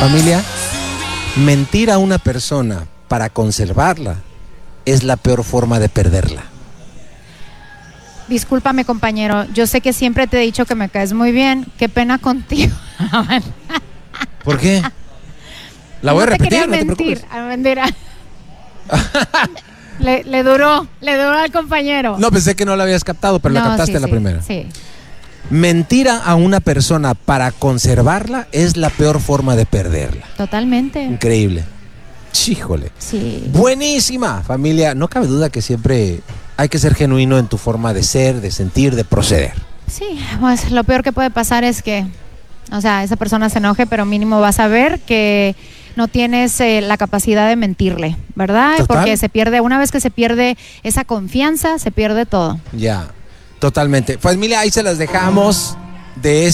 Familia, mentir a una persona para conservarla es la peor forma de perderla. Discúlpame, compañero, yo sé que siempre te he dicho que me caes muy bien. Qué pena contigo. ¿Por qué? La voy a repetir, no te mentir. preocupes. Mentira. le duró al compañero. No, pensé que no la habías captado, pero la captaste la primera. Sí. Mentir a una persona para conservarla es la peor forma de perderla. Totalmente. Increíble. Híjole. Sí. Buenísima, familia. No cabe duda que siempre hay que ser genuino en tu forma de ser, de sentir, de proceder. Sí, pues lo peor que puede pasar es que, o sea, esa persona se enoje, pero mínimo vas a ver que no tienes la capacidad de mentirle, ¿verdad? Total. Porque se pierde, una vez que se pierde esa confianza, se pierde todo. Ya, totalmente. Pues mira, ahí se las dejamos de